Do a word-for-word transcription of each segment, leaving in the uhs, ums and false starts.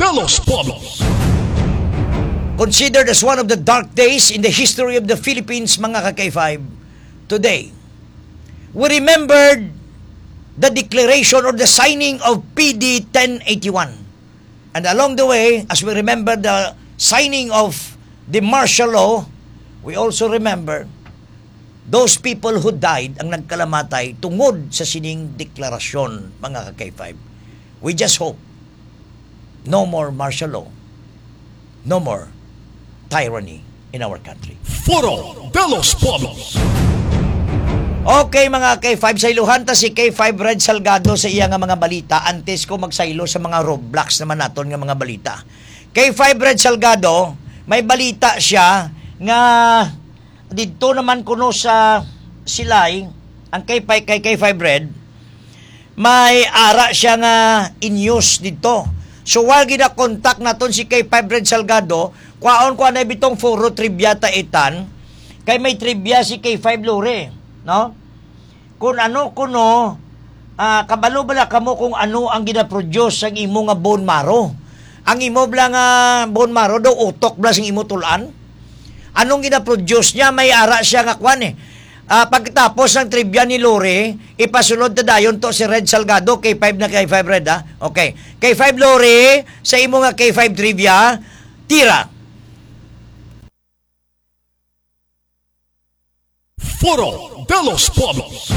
de los Pueblos. Considered as one of the dark days in the history of the Philippines, mga ka-K five, today, we remembered the declaration or the signing of P D ten eighty-one. And along the way, as we remember the signing of the martial law, we also remember those people who died ang nagkalamatay tungod sa sining deklarasyon, mga ka-K five. We just hope no more martial law, no more tyranny in our country. Foro de los Pueblos. Okay, mga K five, sa iluhan ta si K five Red Salgado sa iya nga mga balita antes ko magsaylo sa mga roadblocks naman naton nga mga balita. K five Red Salgado, may balita siya nga dito naman kuno sa Silay, ang K five kay K five Red, may ara siya nga in use dito. So while gina-contact naton si K five Red Salgado, kwaon ko na bitong foro trivia ta itan, kay may trivia si K five Lore, no? Kung ano kuno, uh, kabalo bala kamo kung ano ang gina-produce ang imo nga bone marrow. Ang imo bala nga bone marrow do utok bala sing imo tulan. Anong gina-produce niya? May ara siya nga kwan eh. Uh, pagkatapos ng trivia ni Lore, ipasunod na dayon to si Red Salgado, K five na K five Red ha. Okay. K five Lore, sa imo nga K five trivia, tira. Foro de los Pueblos.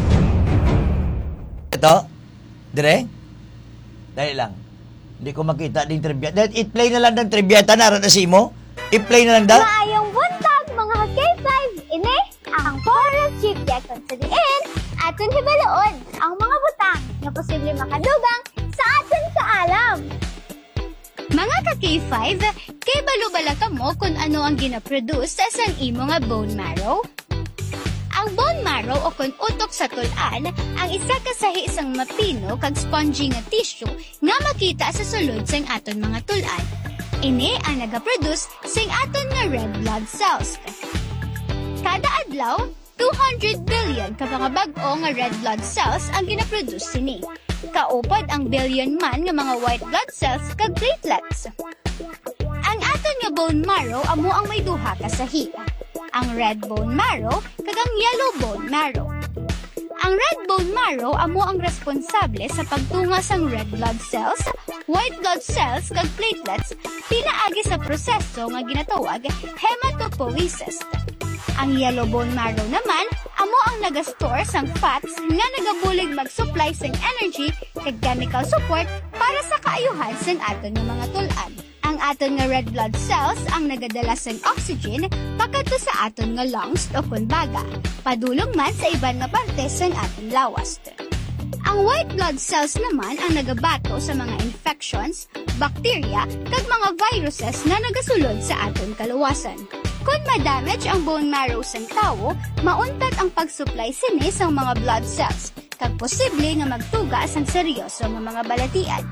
Ito? Dire? Dali lang. Hindi ko makita din trivia. I-play na lang ng trivia. Tanara na si mo? I-play na lang daw? Maayong buntag, mga K five. Ini, ang Foro Chief Yakon sa diin, aton hibaloon ang mga butang na posible makadugang sa aton kaalam. Mga ka-K five, kay balubala ka mo kung ano ang ginaproduce sa isang imo nga bone marrow? Ang bone marrow o kung utok sa tulan, ang isa kasahi isang mapino kag spongy nga tissue nga makita sa sulod sang aton mga tulan. Ini ang nagaproduce sing aton nga red blood cells. Kada adlaw, two hundred billion ka mga bag-o nga red blood cells ang ginaproduce sini. Kaupod ang billion man nga mga white blood cells kag platelets. Ang aton nga bone marrow amo ang may duha kasahi. Ang red bone marrow kag ang yellow bone marrow. Ang red bone marrow amo ang responsable sa pagtunga sang red blood cells, white blood cells kag platelets pinaagi sa proseso nga ginatawag hematopoiesis. Ang yellow bone marrow naman amo ang nagastore sang fats nga nagabulig mag-supply sang energy kag chemical support para sa kaayuhan sang aton nga mga tulan. Ang aton nga red blood cells ang nagadala sang oxygen pagkadto sa aton nga lungs o kumbaga, padulong man sa iban nga parte sang aton lawas. Ang white blood cells naman ang nagabato sa mga infections, bacteria, kag mga viruses na nagasulod sa aton kaluwasan. Kung ma-damage ang bone marrow sang tawo, mauntat ang pag-supply sini sa mga blood cells, kag posible nga magtuga sang seryoso nga mga balatian.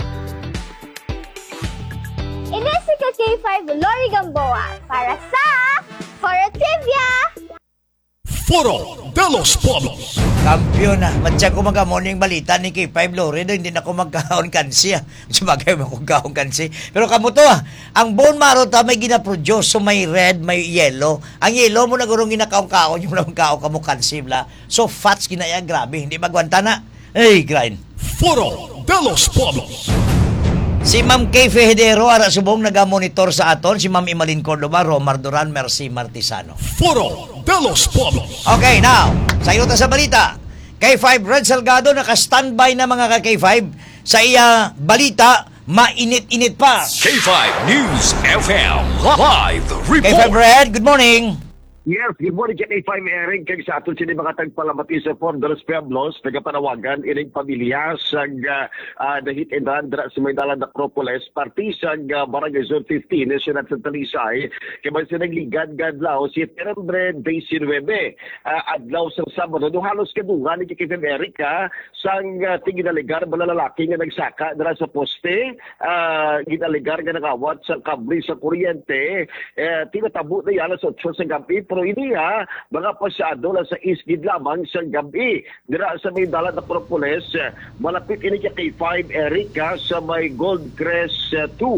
Ini si K five Lori Gamboa para sa Foro Trivia! Foro de los Pueblos. Kampiyon na. Matya ko magka-morning balita ni K five Lore do, hindi na ako magkaon kansi ah. Sabagay mo kung kaon kansi. Pero kamo to ah, ang bone marrow ta may ginaproduce, so may red, may yellow. Ang yellow mo na gurong ginakaon-kaon, yung na magkaon ka mo kansi bla. So fats ginaya, grabe, hindi magwanta na. Ay, grind. Foro de los Pueblos. Si Ma'am Kay Fehedero, ara subong naga-monitor sa aton, si Ma'am Imalin Cordova, Romar Duran, Mercy Martisano. Foro de los Pueblos. Okay, now, sa iyo ta sa balita. K five Red Salgado, naka-standby na mga ka-K five. Sa iya balita, mainit-init pa. K five News F M Live Report. K five Red, good morning. Yes, good morning, K five Eric. Kaya sa aton sila mga tagpalamati sa Foro de los Pueblos, nagapanawagan ining pamilya sa uh, uh, Dahit and Run, sa Maynila, Acropolis, party sa uh, Barangay Zone fifteen, National Santa Lisay, kaya man silang ligad-gadlaw si September nineteen, uh, adlaw sa Sabado. Nung halos kadungan ni K five Eric, ha, sang uh, tingin-aligar, malalaki nga nagsaka na sa poste, uh, ginaligar nga nangawat sa kabri sa kuryente, uh, tinatabo na yan sa otso sa gabi. Pero hindi ha, mga pasyado lang sa isgid lamang sa gabi. Dira sa may dalat na Propolis, malapit ini kay K five Eric ha, sa may Gold Crest two.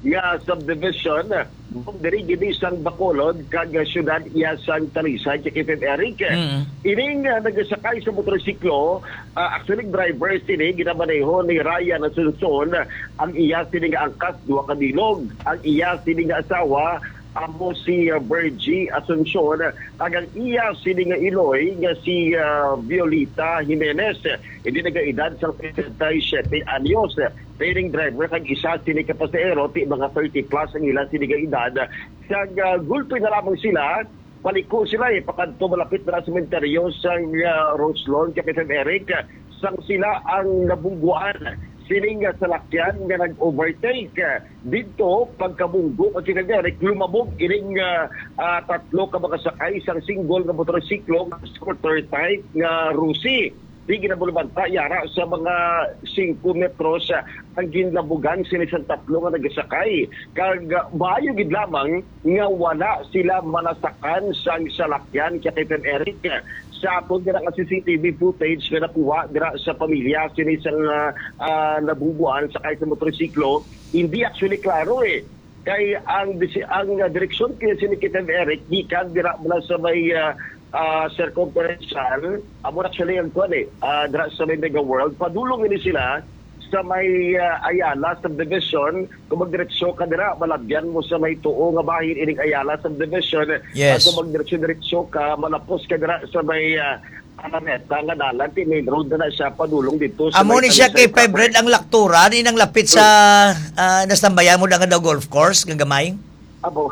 nga subdivision mong diri gid sang Bacolod kag syudad iya sang Talisay kay Kevin Eric. Mm. Ining uh, nagsakay sa motorsiklo, uh, actually driver sini ginabaneho ni Ryan Asuncion, ang iya sini nga angkas duha ka bilog, ang iya sini nga asawa amo si uh, Virgie Asuncion, ang ang iya sini nga iloy nga si uh, Violeta Jimenez, hindi nagaedad sa thirty-seven anyos. Pairing driver kag isa sini ka pasahero ti mga thirty plus ang ilan sini nga edad. Kag uh, gulpi na lamang sila, paliko sila eh pakadto malapit na sementeryo sa uh, Roslawn kay Kevin Eric, sang sila ang nabungguan sining nga salakyan nga nag-overtake. Dito, pagkabunggo at sinagarik, lumabog ining uh, uh, tatlo ka mga sakay isang single nga motorsiklo scooter type nga Rusi. Di ginabulabanta yara sa mga five metros uh, ang ginlabugan sinisang tatlo nga nagasakay. Kag uh, bayo gid lamang nga wala sila manasakan sang salakyan kay Kevin Eric. Sa aton dira nga C C T V footage nga nakuha dira sa pamilya sinisang uh, uh, nabubuan sakay sa motorsiklo, hindi actually klaro eh. Kay ang ang uh, direksyon kay si Kevin Eric gikan dira mula sa may uh, uh, circumferential, amo actually ang kuan eh, uh, dira sa may Mega World, padulong ini sila sa may uh, Ayala subdivision. Kung magdiretso ka dira, malabyan mo sa may tuo nga bahin ining Ayala subdivision. Yes. At kung magdiretso-diretso ka, malapos ka dira sa may uh, Araneta nga dalan, ti main road na, na siya padulong dito sa Amo may ni siya kay Talisay Five Red ang laktura ni nang lapit sa uh, nastambayan mo na nga daw golf course nga gamay. Abo.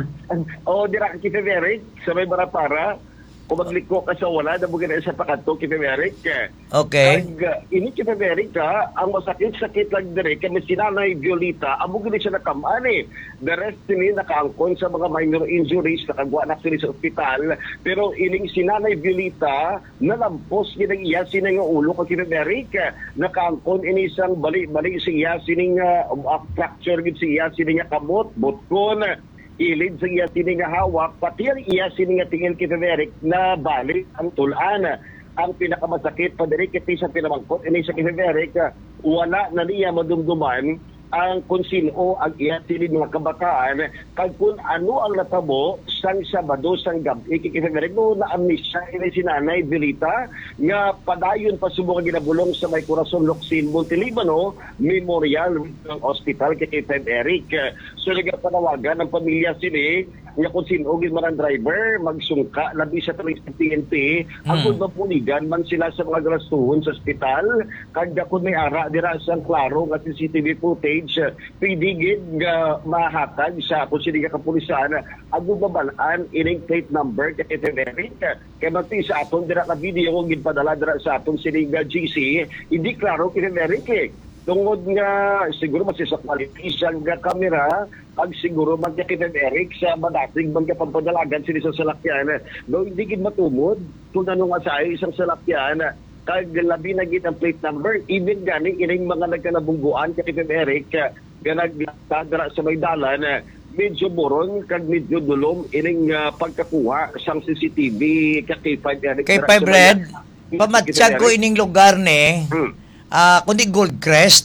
O dira kay Kevin Eric sa may Barapara, kung magliko ka sa wala, nabugan na sa pakato Kevin Eric. Okay. Kag uh, ini Kevin Eric, ha, ang masakit-sakit lang dire kay si Nanay Violeta, amo gid siya nakaman eh. The rest ni nakaangkon sa mga minor injuries, nakagwa na sila sa ospital, pero ining si Nanay Violeta nalampos gid ang iya sinang ulo kay Kevin Eric. Nakaangkon ini isang bali-bali siya sining uh, fracture gid siya sining kamot, botkon, ilid sa iya sini nga hawak, pati ang iya sini nga tingin kay Eric na balik ang tulan. Ang pinakamasakit pa diri kiti sa pinamangkot ini sa kay Eric, wala na niya madumduman ang kung sino ang iya sini mga kabataan, kag kung ano ang natabo sang Sabado sang gabi kay Eric no na amnesia ini si Nanay Violeta nga padayon pa subong ginabulong sa may Corazon Locsin Montelibano Memorial Hospital kay Eric. So nagpanawagan ng pamilya sini nga kung sino gid man ang driver magsungka labi sa T N T ang Hmm. kung mapuligan man sila sa mga gastuhon sa ospital, kag kung may ara dira sa klaro nga C C T V footage pwede gid nga mahatag sa kung sino nga kapulisan ang babalaan ining plate number kay Eric. Kay magti sa aton dira ka video kung ginpadala dira sa aton sini nga G C, hindi klaro kay Eric eh. Tungod nga siguro masisakmaliti siya nga kamera, pag siguro magkakinan Eric sa madating bang kapapadalagan sila sa salakyan. No, hindi gid matumod kung ano nga sa isang salakyan, kag labi na gid ang plate number. Even gani ining mga nagkanabungguan kay Eric nga nagtadra sa may dalan, medyo boron kag medyo dulom ining uh, pagkakuha sang C C T V kay Five Eric. Kay Five Red, pamatsag ko ining lugar ni Hmm. ah kundi Goldcrest.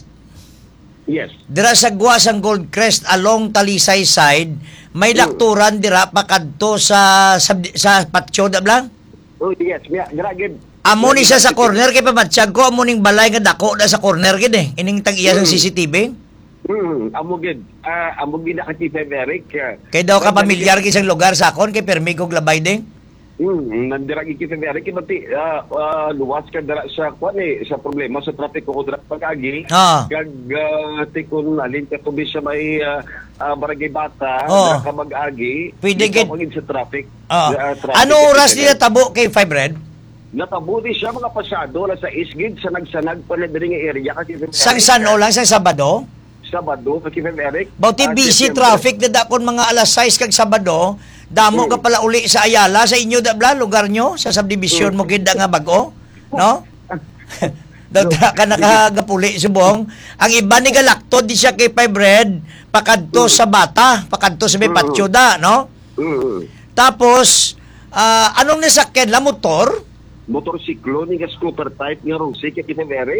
Yes. Dira sa guwas ang Goldcrest along Talisay side, may lakturan dira pakadto sa sa, sa patio da blang. Oh, yes. Yeah, gragid. Amo ni siya sa corner kay pamatsag ko amo ning balay nga dako da sa corner gid eh. Ining tag-iya sa C C T V. Hmm, amo gid. Ah, amo gid na kay Five Eric. Kay daw ka pamilyar kisang lugar sa akon kay permi kog labay din. Hmm, nandira gid kay Five Eric mati ah, ah, luwas ka dira sa kwan eh, sa problema sa trapiko ko dira pag-agi. Ah. Kag uh, tikon alin ka tubi sa may uh, uh, Barangay Bata, Oh. dira ka mag-agi. Pwede Di gid- ka maging sa traffic. Ah. Ah, traffic Ano kay oras Five nila Eric. tabo kay Five Red? Natabuti siya mga pasado na sa Isgid sa nagsanag pa na diri nga area kasi Five Sang Eric, San o lang sang Sabado? Sabado kay Five Eric. Bauti Ah, busy September. traffic na dakon mga alas sais kag Sabado. Damo ka pala uli sa Ayala sa inyo da bla lugar nyo sa subdivision mo gid nga bago, no? Dagta ka nakagapuli subong. Ang iba ni galaktod di siya kay Five Red pakadto sa Bata, pakadto sa may patio da, no? Mm. Tapos ah, anong nasakyan la motor? Motorsiklo ni nga scooter type nga Rosy kay Five Eric.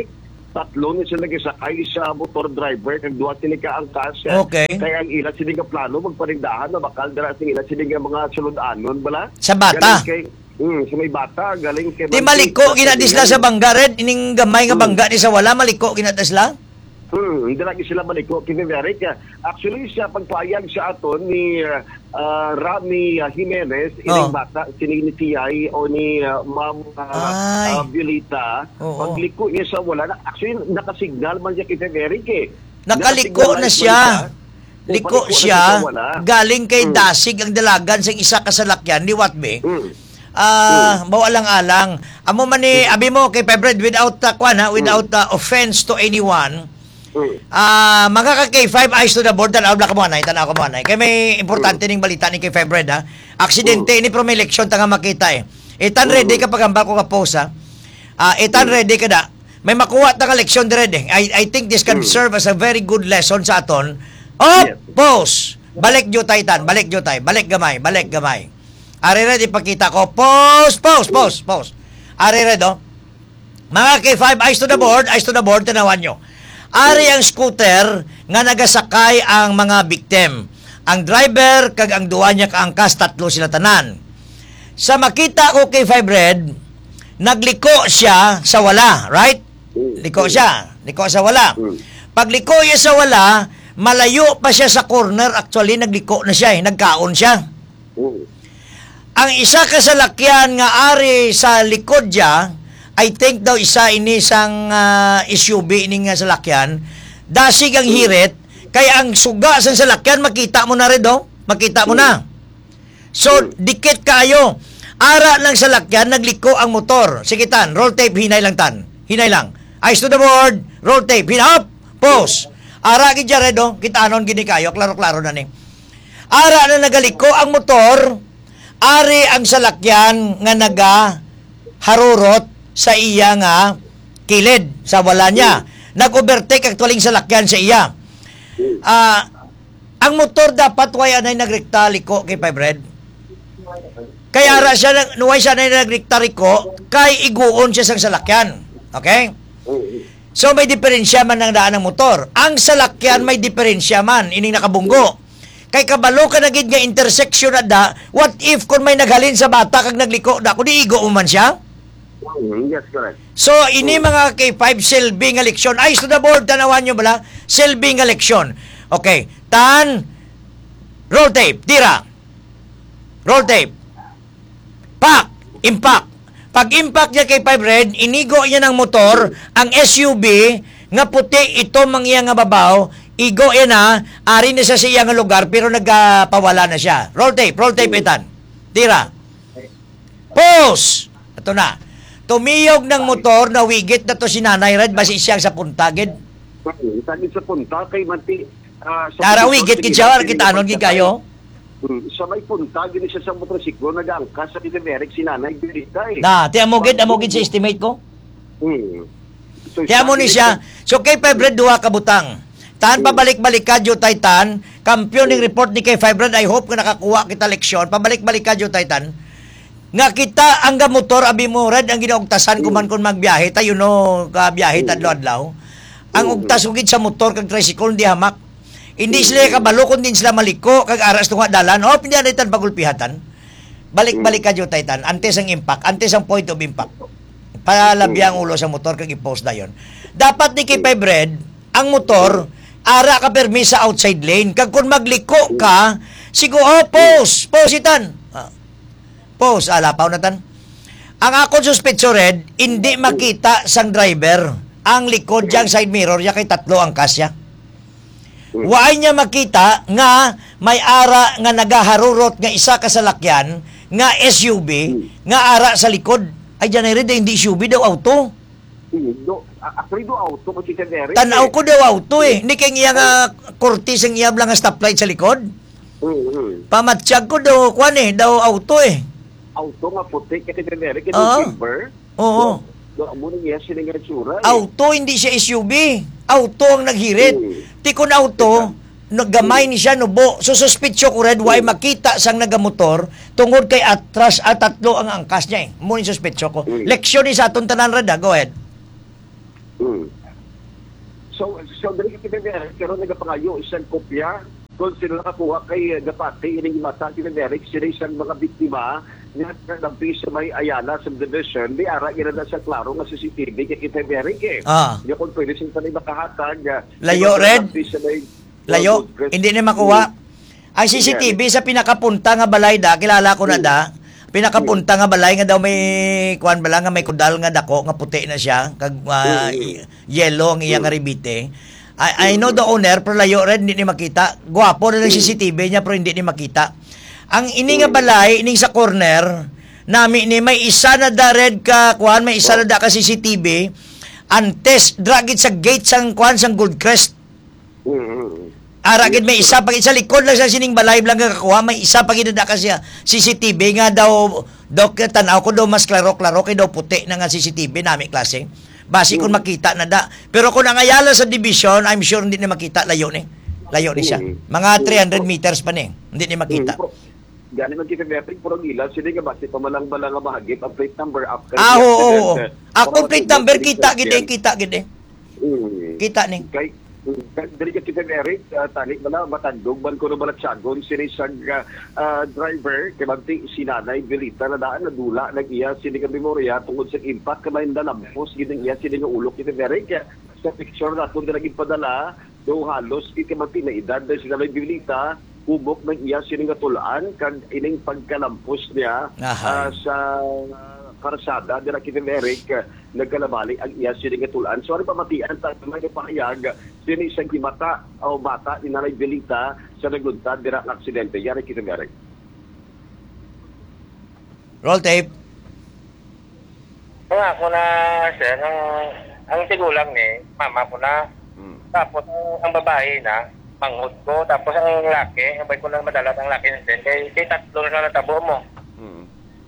tatlo ni sila nagisakay sa motor driver kag duha sila ka angkas. Okay. Kaya ang ila sila nga plano magparindahan na bakal dira sila ila sila nga mga sulod-anon bala. Sa bata? Galing kay, hmm, sa may bata galing kay Di maliko ginadisla sa bangga red, ining gamay nga bangga ni sa wala maliko ginadisla? Hmm, hindi lagi sila maliko kiniveric. Actually siya pagpayag sa aton ni uh, Rami uh, Jimenez, ining Oh. bata sini ni T I o ni uh, Ma'am Ay. uh, uh, Vilita, Oo. pagliko niya sa wala na, actually nakasignal man siya kiniveric eh. Nakaliko Nakasignal na man siya. Kung Liko paliko na siya, sa wala. galing kay Hmm. Dasig ang dalagan sa isa kasalakyan ni Watbe. Hmm. Ah, bawa lang alang. Amo man ni abi mo kay Febred without uh, kwan ha, without uh, offense to anyone. Hmm. Ah, mga ka K five eyes to the board tanaw ka mo anay, tanaw ka mo anay. Kay may importante ning balita ni kay Febred ha. Aksidente ini from election tanga makita eh. Itan ready ka pagamba ko ka post ha. Ah, itan ready ka da. May makuha ta ka leksyon dire eh. I I think this can serve as a very good lesson sa aton. Oh, Yes. post. Balik jo Titan, balik jo tay, balik gamay, balik gamay. Ari red ipakita ko. Post, post, post, post. Ari red oh. Mga K five eyes to the board, eyes to the board tanawan nyo. Ari ang scooter nga nagasakay ang mga victim. Ang driver kag ang duwa niya kaangkas tatlo sila tanan. Sa makita ko kay Five Red, nagliko siya sa wala, right? Liko siya, liko sa wala. Pagliko niya sa wala, malayo pa siya sa corner, actually nagliko na siya, eh, nagkaon siya. Hmm. Ang isa ka salakyan nga ari sa likod niya, I think daw isa ini sang uh, S U V ini nga salakyan, dasig ang hirit, kaya ang suga sa salakyan makita mo na rin do, makita mo na. So dikit kayo. Ara ng salakyan nagliko ang motor. Sige tan, roll tape hinay lang tan. Hinay lang. Eyes to the board, roll tape, hinap, pause. Ara gid jare do, kita anon gini kayo, klaro-klaro na ni. Ara na nagaliko ang motor, ari ang salakyan nga naga harurot sa iya nga kilid sa wala niya. Nag-overtake actually salakyan sa iya. Ah, ang motor dapat way anay nagrekta liko kay Five Red. Kaya ra siya nag- nuway siya na nagrekta liko kay iguon siya sang salakyan. Okay? So may diferensya man ng daan ng motor. Ang salakyan may diferensya man ining nakabunggo. Kay kabalo ka na gid nga intersection na da, what if kung may naghalin sa bata kag nagliko da, kung di igo mo man siya? Hmm, yes, correct. So, ini mga K five silbi nga leksyon. Eyes to the board, tanawan nyo bala? Silbi nga leksyon. Okay. Tan, roll tape, tira. Roll tape. Pak, impact. Pag impact niya kay Five Red, inigo niya ng motor, ang S U V, nga puti ito mangya nga babaw, igo yan na, ari na sa siya nga lugar, pero nagpawala na siya. Roll tape, roll tape itan. Tira. Pause. Ito na. Tumiyog ng motor na wigit na to si Nanay Red, basi siyang sa puntagid. Tagid sa punta kay Manti. Uh, Tara wigit kit siya, kita anon gid kayo. Hmm, sa may punta, gini siya sa motorsiklo, nag-angkas sa kiniveric si Nanay Vilita eh. Na, tiyan mo gid, amo gid sa estimate ko. Hmm. So, Tiyan mo ni siya. So kay Five Red duha ka butang. Tan pabalik-balik ka jo Titan, kampiyon ning report ni kay Five Red, I hope nga nakakuha kita leksyon. Pabalik-balik ka jo Titan. Nga kita ang motor abi mo red ang ginaugtasan kuman kun magbiyahe tayo no ka biyahe tadlaw-adlaw. Ang ugtas ugid sa motor kag tricycle di hamak. Hindi sila kabalo kun din sila maliko kag aras tunga dalan. Oh pindihan itan pagulpihatan. Balik-balik ka jo Titan, antes ang impact, antes ang point of impact. Palabya ang ulo sa motor kag i-post dayon. Dapat ni kay Five Red ang motor ara ka permi sa outside lane kag kun magliko ka sigo oh post, post itan. Ah. Pause, alapaw na tan. Ang akong suspetso red, hindi makita sang driver. Ang likod diyang side mirror, ya kay tatlo ang kasya. Waay niya makita nga may ara nga nagaharurot nga isa ka salakyan, nga S U V, nga ara sa likod. Ay, dyan ay red, hindi S U V daw auto. Do, actually do auto ko si kiniveric. Tanaw ko daw auto eh. Hindi kay iya nga kurtis ang iya lang nga stoplight sa likod. Hmm. Pamatsyag ko daw, kwan eh, daw auto eh. Auto nga puti kay kiniveric, kay Ah. silver. Oo. Do, amo ni yes sila nga tsura. Auto, hindi siya S U V. Auto ang naghirit. Mm. Tikon auto, nagamay ni siya nubo. So, suspitsyo ko red, why makita sang nagamotor, tungod kay atras at tatlo ang angkas niya eh. Muna yung suspitsyo ko. Mm. Leksyon ni sa atong tanan red, ha? Go ahead. Hmm. So, so dali ka kinederik, pero nagapangayo isang kopya kung sino nakakuha kay Gapati, ining mata kinederik, sila isang mga biktima nga kadampi sa may Ayala subdivision, di ara ina na sa klaro nga C C T V kay kinederik eh. Ah. Di kung pwede siyang tanay makahatag. ah, Layo, sa mga Red? kadampi sa may- Layo, Good- hindi na makuha. Ang C C T V sa pinakapunta nga balay da, kilala ko na da. Pinakapunta nga balay nga daw may kuan bala nga may kudal nga dako nga puti na siya, kag ah, yellow ang iyang ribite. I, I know the owner pero layo red hindi ni makita. Guwapo na ng C C T V niya pero hindi ni makita. Ang ini nga balay ining sa corner nami ni may isa na da red ka kuan, may isa na da ka C C T V. Antes dragit sa gate sang kuan sang Goldcrest. Mm-hmm. Aragid may isa pag sa likod lang sa sining balay lang kakuha, may isa pag inada ka siya C C T V nga daw daw tanaw ko daw mas klaro-klaro kay daw puti na nga C C T V nami klase. Basi kung makita na da. Pero kung ang Ayala sa division, I'm sure hindi ni makita layo ni. Layo ni siya. Mga three hundred meters pa ni. Hindi ni makita. Gani man kita metric pero gila sila nga basi pamalang-balang nga bahagip ang plate number up Ah, oo, oo, oo. Ako plate number kita gid kita gid. Mm. Kita ni. Kay dali ka kita Eric, uh, talik bala matandog ban ko na bala tiyagon sini sa uh, driver kay magti sinanay Belita na daan na dula nag-iya sini ka memorya tungod sa impact kamay na lampos gid iya sini nga ulo kita Eric sa picture na kun naging padala do halos kay magti na edad na sila may Belita ubok ng iya sini nga tulaan kag ining pagkalampos niya uh, sa karsada dira kita Eric nagkalabali ang iya sini nga tulaan so ano pamatian ta may pahayag sini isang himata o bata ni Nanay Belita sa nagluntad dira ng aksidente yari kita Eric. Roll tape. Kung ako na, sir, ang, ang tigulang ni, mama ko na, Hmm. tapos ang, ang babae na, manghod ko, tapos ang laki, ang bay ko lang madalat ang laki natin, kay, kay tatlo na natabo mo. Hmm.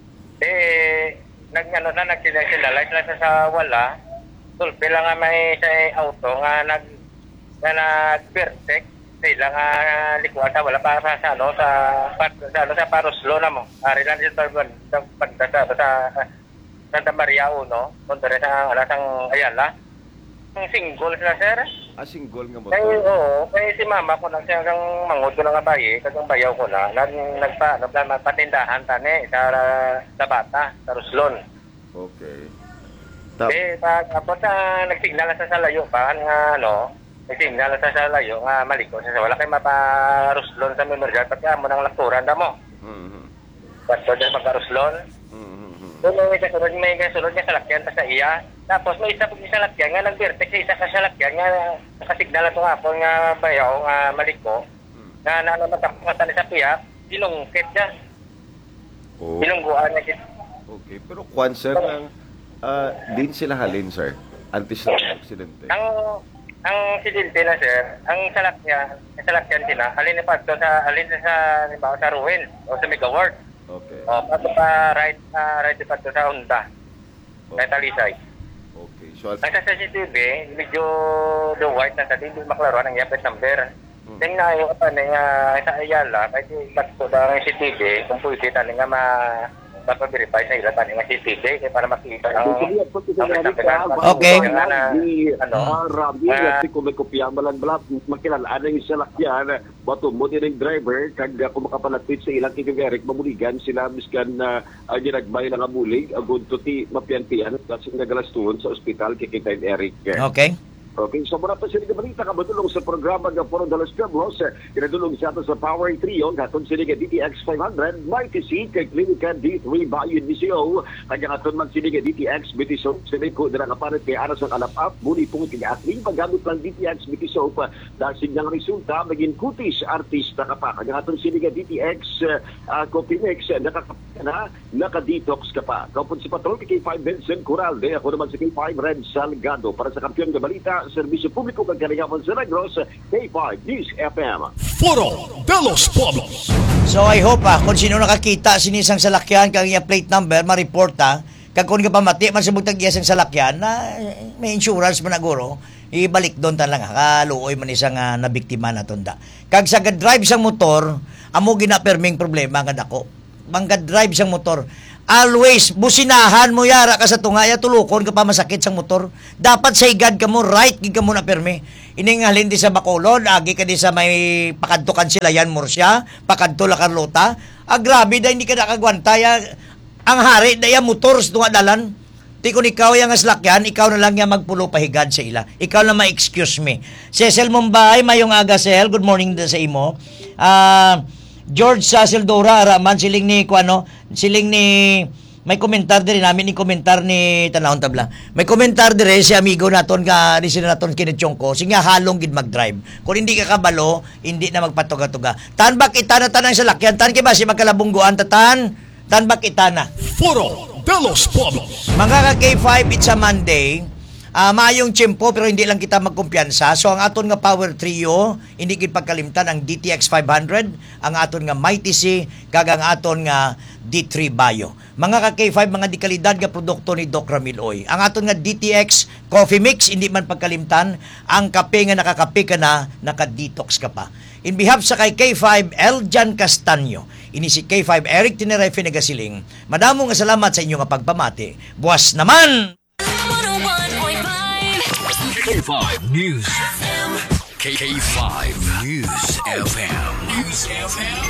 Eh, nag, ano na, nagsinalay sila sa, sa wala, tulpi lang nga may sa auto, nga nag, nga nag-perfect, sila nga likuan sa wala, para sa, sa ano, sa, sa, sa, ano, sa Paroslo na mo. Ari lang sa, sa, sa, sa, sa, Santa Maria uno, kontra sa alasang Ayala. Ang single sila, sir. Ah, single nga mo Kaya, to. oo, kaya si mama ko lang siya kang mangod ko ng bayi, kagang bayaw ko na, nag, nagpa, nagpa, patindahan tani sa, sa bata, sa Ruslon. Okay. Tap, Eh, pag, tapos uh, nagsignal sa sa layo pa, nga, ano, nagsignal sa sa layo, nga maliko siya, wala kayo mapa Ruslon sa memorial, pagka mo ng lakturan na mo. mm-hmm. Basto dyan magka Ruslon. Mm-hmm. So, may kasunod, may kasunod niya salakyan ta sa iya. Tapos may isa pag salakyan nga nag-vertex sa isa ka salakyan nga nakasignal na ito nga po nga bayaw nga maliko na nanamatapasan sa piyak, binungkit niya. Oh, Binungguan niya. kit- okay. Pero kwan, sir, ng, ah, din sila halin, sir. Antes na aksidente. Ang ang sidente na sir, ang salakyan, ang salakyan sila, alin na pa ito sa, alin na sa, halimbawa sa Ruin o sa Megaward. Okay. O, pato pa right, uh, right pa ito sa Honda. Okay. Sa Talisay. Okay. So, Ang sa C C T V, medyo the white na sa hindi maklaro ang yapit number. Tingnan na yung apa nga sa Ayala, kahit ibat ko na ang C C T V, kung pwede tani nga ma mapa-verify sa ila tani nga C C T V kaya para makita ang Okay. ano, Rabi, Ah. kasi kung may kopya malang bala, makilalaan na yung salakyan, bato mo din ang driver, kag kung makapanatid sa ilang kikagaric, mamuligan sila, miskan na uh, ginagbay ng abulig, agod to ti mapiantian, kasi nagalastuhon sa ospital, kikita yung Eric. Okay. Okay, so muna pa sila nga balita ka matulong sa programa ng Foro de los Pueblos, kinadulong sa ato sa Power Trio, katong sila nga D T X five hundred, Mighty C, kay Clinica D three Bayud D C O, kanya katong man sila nga D T X B T Soap, sila ko na nakapalit kay aras ang alap-up, muli pong kaya-atling paggamit ng D T X B T Soap, dahil sinyang resulta, maging kutis artista ka pa, kanya katong sila nga D T X uh, Coffee Mix, nakakapit na, naka-detox ka pa. Kapon si Patrol, K five Vincent Coralde, ako naman si K five Red Salgado, para sa kampiyon nga balita, Serbisyo Publiko kagalingapan sa Negros, K five News F M. Foro de los Pueblos. So I hope ah, kung sino nakakita sinisang salakyan kang iya plate number, ma-report ah. Kag kung ka pamati, man sa butag iya sang salakyan, na may insurance man naguro, ibalik doon talang kaluoy man isang uh, nabiktima na tunda. Kag sa drive sang motor, amo ginaperming problema nga dako. Bangga drive sang motor, always businahan mo yara ka sa tunga ya tulukon ka pa masakit sa motor. Dapat sa igad ka mo right gid ka mo na permi. Iningalin di sa Bacolod, agi ka di sa may pakadtukan sila yan Murcia, pakadto la Carlota. Ah, grabe da hindi ka nakagwanta ya. Ang hari da ya motor sa tunga dalan. Ti kung ikaw yung aslakyan, ikaw na lang yung magpulo pahigad sa ila. Ikaw na ma-excuse me. Cecil Mumbai, mayong aga Cecil, good morning da sa imo. Ah, uh, George sa Sildora, Araman, siling ni, kuano, siling ni, may komentar din namin, ni komentar ni Tanahon Tabla. May komentar din si amigo naton, ka, ni sila naton kinitsyon sige nga halong gid mag-drive. Kung hindi ka kabalo, hindi na magpatuga-tuga. Tan bak itana tanang sa lakyan, tan kiba si magkalabungguan, tatan, tan bak itana. Foro de los Pueblos. Mga ka-K five, it's a Monday. Uh, mayong tiyempo pero hindi lang kita magkumpiyansa. So ang aton nga power trio, hindi gid pagkalimtan ang D T X five hundred, ang aton nga Mighty C, kag ang aton nga D three Bio. Mga ka-K five, mga dikalidad nga produkto ni Doc Ramil Oy. Ang aton nga D T X Coffee Mix, hindi man pagkalimtan, ang kape nga nakakape ka na, naka-detox ka pa. In behalf sa kay K five, Eljan Castaño, ini si K five Eric Tinerefe Negasiling, madamo nga salamat sa inyo nga pagpamati. Buwas naman! K five News F M. K five News F M. News F M.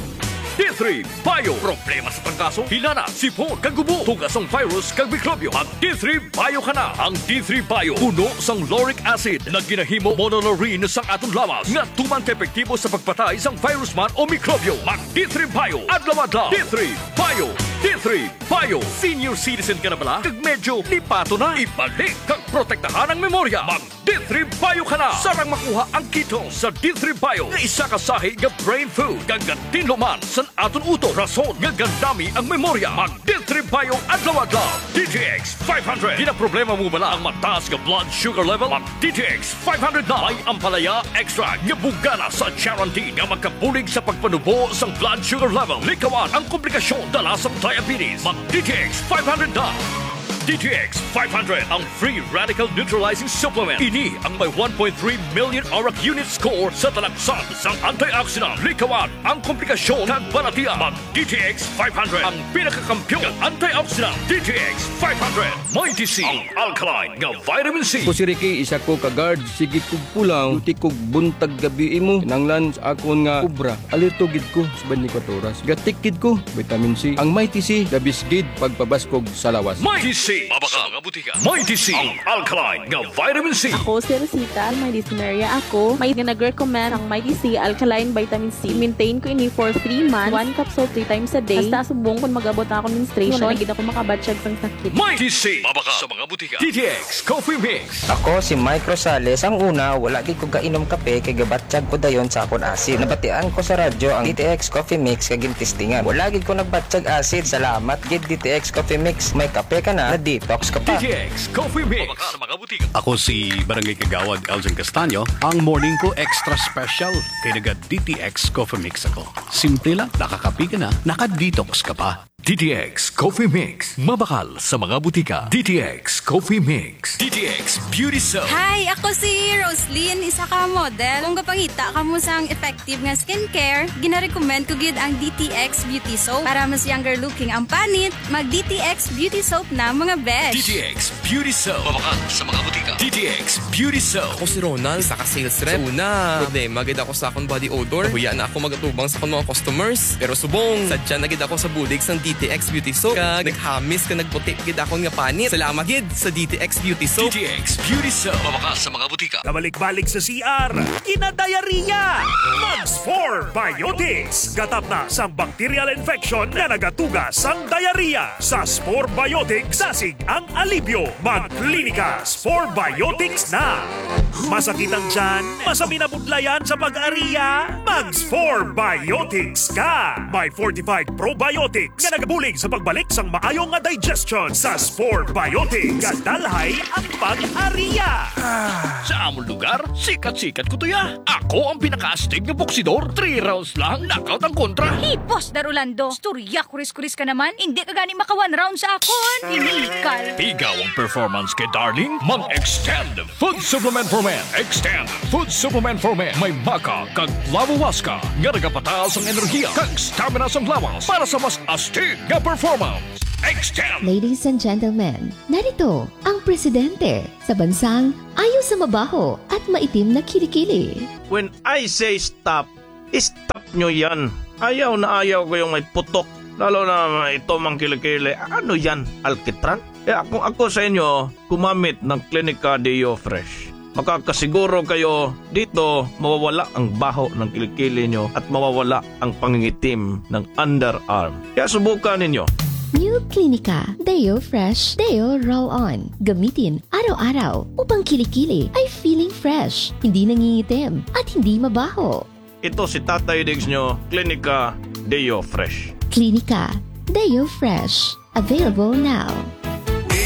D three Bio. Problema sa pangkaso, hilana, sipon, kagubo, tugas ang virus, kag mikrobyo. Mag D three Bio ka na. Ang D three Bio, puno sang lauric acid na ginahimo monolaurin sang atong lawas nga tuman epektibo sa pagpatay sang virus man o mikrobyo. Mag D three Bio. Adlaw-adlaw. D three Bio. D three Bio. Senior citizen ka na bala? Kag medyo lipato na. Ibalik kag protektahan ang memorya. Mag D three Bio ka na. Sarang makuha ang keto sa D three Bio nga isa ka sahi nga brain food. Gagatin luman sa aton uto. Rason nga gandami ang memorya. Mag D three Bio adlaw-adlaw. D T X five hundred. Di na problema mo bala ang mataas nga blood sugar level? Mag D T X five hundred na. May ampalaya extra nga bugana sa Charantin nga magkabulig sa pagpanubo sa blood sugar level. Likawan ang komplikasyon dala sa diabetes. Mag D T X five hundred na. D T X five hundred, ang free radical neutralizing supplement. Ini ang may one point three million A R A C unit score sa talaksan sang antioxidant. Likawan ang komplikasyon kag balatian. Mag D T X five hundred, ang pinakakampyon ng antioxidant. D T X five hundred. Mighty C, ang alkaline nga vitamin C. Ko si Ricky, isa ko ka-guard. Sige kog pulang, uti kog buntag gabi mo. Kinanglan sa akon nga kubra. Alerto gid ko sa twenty-four oras. Gatik gid ko, vitamin C. Ang Mighty C, labis gid pagpabaskog sa lawas. Mighty C. Mabaka mga butika. Mighty C, ang alkaline nga vitamin C. Ako si Rosita, may dysphoria ako. May nag-recommend ang Mighty C Alkaline Vitamin C. Maintain ko ini for three months. One capsule three times a day. Hasta subong kung mag-abot na ako menstruation. Nagigit ako makabatsyag sang sakit. Mighty C, mabaka sa mga butika. D T X Coffee Mix. Ako si Mike Rosales. Ang una, wala gid ko kainom kape kay gabatsyag ko dayon sa akon acid. Nabatian ko sa radyo ang D T X Coffee Mix kay gintistingan. Wala gid ko nagbatsyag acid. Salamat gid D T X Coffee Mix. May kape ka na, detox ka pa. D T X Coffee Mix. Mabaka sa mga butika. Ako si Barangay Kagawad Eljan Castaño. Ang morning ko extra special kay naga D T X Coffee Mix ako. Simple lang, nakakapi ka na, naka-detox ka pa. D T X Coffee Mix. Mabakal sa mga butika. D T X Coffee Mix. D T X Beauty Soap. Hi, ako si Roslyn, isa ka model. Kung kapangita ka mo sang effective nga skincare, gina-recommend ko gid ang D T X Beauty Soap. Para mas younger looking ang panit, mag D T X Beauty Soap na mga besh. D T X Beauty Soap. Mabakal sa mga butika. D T X Beauty Soap. Ako si Ronald, isa ka sales rep. So, una, problema gid ako sa akong body odor. Huya na ako magatubang sa akong mga customers. Pero subong, sadya na gid ako sa bulig sang D T X Beauty Soap. Kag naghamis ka nagputi gid akong nga panit. Salamat gid sa D T X Beauty Soap. D T X Beauty Soap. Mabakal sa mga butika. Kabalik-balik sa C R, kinadayariya. Mags four Biotics. Gatap na sa bacterial infection na nagatugas sang diarrhea. Sa Spore Biotics, sasig ang alibyo. Mag-klinika Spore Biotics na. Masakit ang tiyan, masami na budlayan sa pag-ariya. Mags four Biotics ka. May fortified probiotics nga nagabulig sa pagbalik sang maayong nga digestion. Sa Spore Biotics, kadalhay ang pag-ariya. Sa among lugar, sikat-sikat ko to ya. Ako ang pinaka-astig na boksidor. Three rounds lang, knockout ang kontra. Hey, Boss Darulando, storya kuris-kuris ka naman. Hindi ka gani maka one round sa akon. Inikal. Ikaw ang performance kay Darling. Mag-extend Food Supplement for Men. Extend Food Supplement for Men. May maka kag lavawaska nga nagapataas ang enerhiya kag stamina sa lawas para sa mas astig nga performance. X-Jam! Ladies and gentlemen, narito ang presidente sa bansang ayaw sa mabaho at maitim na kilikili. When I say stop, stop nyo yan. Ayaw na ayaw ko yung may putok. Lalo na ito mang kilikili. Ano yan? Alkitran? Kaya kung ako sa inyo, gumamit ng Clinica Deo Fresh. Makakasiguro kayo dito mawawala ang baho ng kilikili nyo at mawawala ang pangingitim ng underarm. Kaya subukan ninyo. New Clinica Deo Fresh Deo Roll-On. Gamitin araw-araw upang kilikili ay feeling fresh, hindi nangingitim at hindi mabaho. Ito si Tatay Diggs nyo, Clinica Deo Fresh. Clinica Deo Fresh. Available now.